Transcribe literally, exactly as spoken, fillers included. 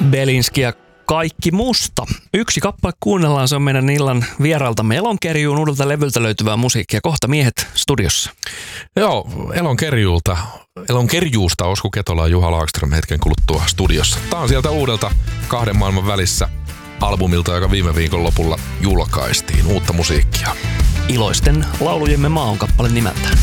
Belinski ja Kaikki musta. Yksi kappale kuunnellaan, se on meidän illan vierailtamme Elonkerjuun uudelta levyltä löytyvää musiikkia. Kohta miehet studiossa. Joo, Elonkerjuulta. Elonkerjuusta Osku Ketola ja Juha Laakström hetken kuluttua studiossa. Tää on sieltä uudelta Kahden maailman välissä albumilta, joka viime viikon lopulla julkaistiin. Uutta musiikkia. Iloisten laulujemme maa on kappale nimeltään.